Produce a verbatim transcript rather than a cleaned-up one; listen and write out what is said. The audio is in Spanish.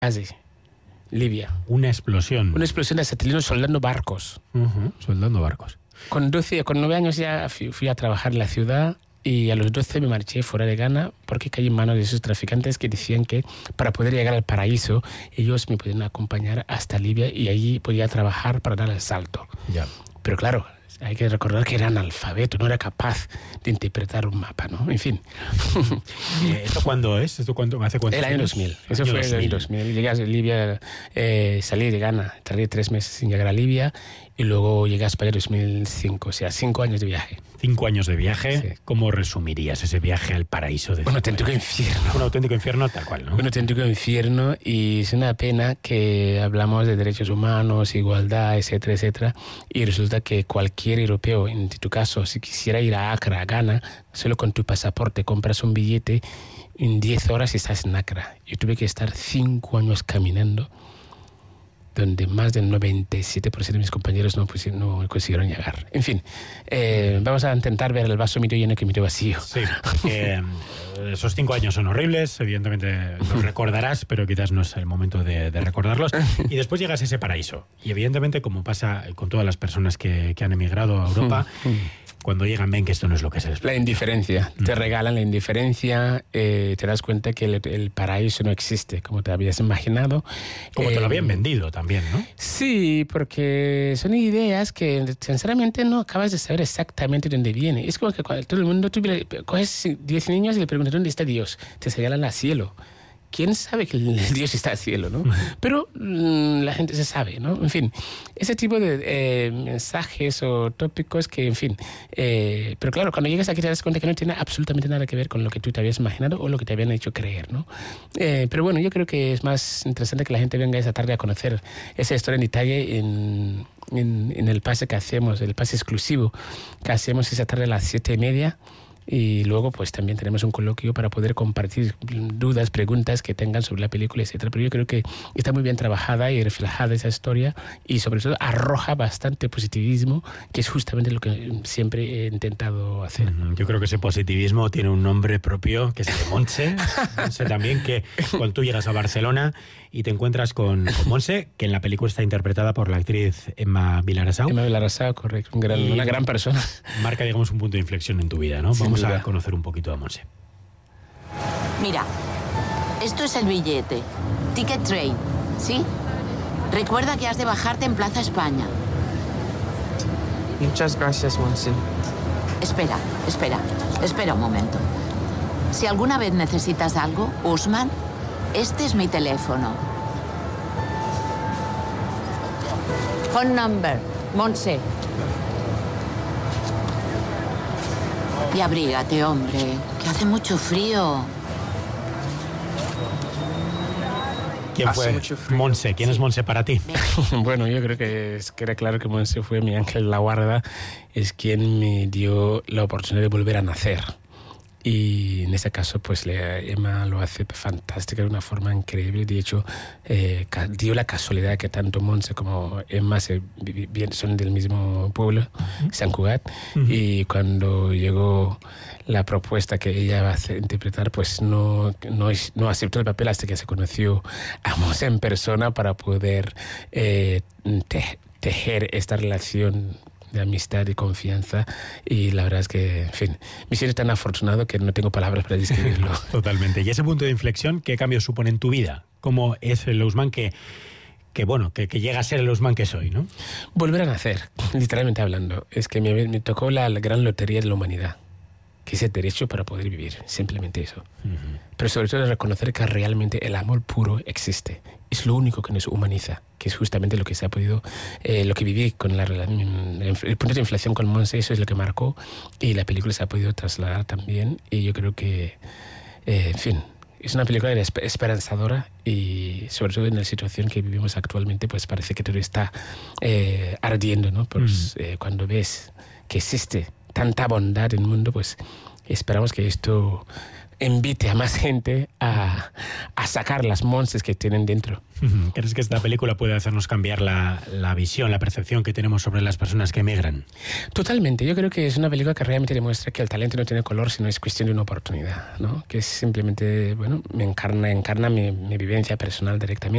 Benghazi, Libia. Una explosión. Una explosión de satélites soldando barcos. Uh-huh, soldando barcos. Con doce, con nueve años ya fui, fui a trabajar en la ciudad y a los doce me marché fuera de Ghana porque caí en manos de esos traficantes que decían que para poder llegar al paraíso ellos me podían acompañar hasta Libia y allí podía trabajar para dar el salto. Ya. Pero claro, hay que recordar que era analfabeto, no era capaz de interpretar un mapa, ¿no? En fin. ¿Esto cuándo es? ¿Esto cuándo? ¿Hace cuántos El año años? dos mil. Eso año fue dos mil. el dos mil. Llegué a Libia, eh, salí de Ghana, tardé tres meses sin llegar a Libia y luego llegué a España en dos mil cinco, o sea, cinco años de viaje. Cinco años de viaje. Sí. ¿Cómo resumirías ese viaje al paraíso de Un auténtico infierno. Un auténtico infierno tal cual, ¿no? Un auténtico infierno y es una pena que hablamos de derechos humanos, igualdad, etcétera, etcétera, y resulta que cualquier europeo, en tu caso, si quisiera ir a Accra, a Ghana, solo con tu pasaporte compras un billete, en diez horas estás en Accra. Yo tuve que estar cinco años caminando, donde más del noventa y siete por ciento de mis compañeros no, pues, no consiguieron llegar. En fin, eh, vamos a intentar ver el vaso medio lleno que medio vacío. Sí, porque eh, esos cinco años son horribles, evidentemente los recordarás, pero quizás no es el momento de, de recordarlos. Y después llegas a ese paraíso. Y evidentemente, como pasa con todas las personas que, que han emigrado a Europa, cuando llegan ven que esto no es lo que se les La indiferencia. Mm. Te regalan la indiferencia, eh, te das cuenta que el, el paraíso no existe, como te habías imaginado. Como eh, te lo habían vendido también, ¿no? Sí, porque son ideas que sinceramente no acabas de saber exactamente dónde viene. Es como que cuando todo el mundo, tú coges diez niños y le preguntas dónde está Dios, te señalan al cielo. ¿Quién sabe que el Dios está al cielo, no? Uh-huh. Pero mmm, la gente se sabe, ¿no? En fin, ese tipo de eh, mensajes o tópicos que, en fin... Eh, pero claro, cuando llegas aquí te das cuenta que no tiene absolutamente nada que ver con lo que tú te habías imaginado o lo que te habían hecho creer, ¿no? Eh, pero bueno, yo creo que es más interesante que la gente venga esa tarde a conocer esa historia en detalle en, en, en el pase que hacemos, el pase exclusivo que hacemos esa tarde a las siete y media. Y luego pues también tenemos un coloquio para poder compartir dudas, preguntas que tengan sobre la película, etcétera. Pero yo creo que está muy bien trabajada y reflejada esa historia y sobre todo arroja bastante positivismo, que es justamente lo que siempre he intentado hacer. Yo creo que ese positivismo tiene un nombre propio, que es el de Montse. Montse también, que cuando tú llegas a Barcelona y te encuentras con, con Montse, que en la película está interpretada por la actriz Emma Vilarasau. Emma Vilarasau, correcto. Un gran, una gran persona. Marca, digamos, un punto de inflexión en tu vida, ¿no? Vamos a conocer un poquito a Montse. Mira, esto es el billete. Ticket Train, ¿sí? Recuerda que has de bajarte en Plaza España. Muchas gracias, Montse. Espera, espera, espera un momento. Si alguna vez necesitas algo, Usman, este es mi teléfono. Phone number, Montse. Y abrígate, hombre, que hace mucho frío. ¿Quién fue Montse? ¿Quién es Montse para ti? Bueno, yo creo que es, queda claro que Montse fue mi ángel de la guarda, es quien me dio la oportunidad de volver a nacer. Y en ese caso, pues Emma lo hace fantástica de una forma increíble. De hecho, eh, dio la casualidad que tanto Montse como Emma se, son del mismo pueblo, uh-huh. Sant Cugat. Uh-huh. Y cuando llegó la propuesta que ella va a hacer, interpretar, pues no, no, no aceptó el papel hasta que se conoció a Montse en persona para poder eh, te, tejer esta relación de amistad y confianza, y la verdad es que, en fin, me siento tan afortunado que no tengo palabras para describirlo. Totalmente. ¿Y ese punto de inflexión qué cambio supone en tu vida? ¿Cómo es el Usman que, que bueno, que, que llega a ser el Usman que soy, ¿no? Volver a nacer, literalmente hablando. Es que me, me tocó la, la gran lotería de la humanidad, que es el derecho para poder vivir, simplemente eso. Uh-huh. Pero sobre todo reconocer que realmente el amor puro existe. Es lo único que nos humaniza, que es justamente lo que se ha podido, eh, lo que viví con la, la, el punto de inflexión con Montse, eso es lo que marcó, y la película se ha podido trasladar también, y yo creo que, eh, en fin, es una película esperanzadora, y sobre todo en la situación que vivimos actualmente, pues parece que todo está eh, ardiendo, ¿no? Pues mm. eh, cuando ves que existe tanta bondad en el mundo, pues esperamos que esto invite a más gente a, a sacar las monstruos que tienen dentro. ¿Crees que esta película puede hacernos cambiar la, la visión, la percepción que tenemos sobre las personas que emigran? Totalmente. Yo creo que es una película que realmente demuestra que el talento no tiene color, sino es cuestión de una oportunidad, ¿no? Que es simplemente, bueno, me encarna, encarna mi, mi vivencia personal directamente.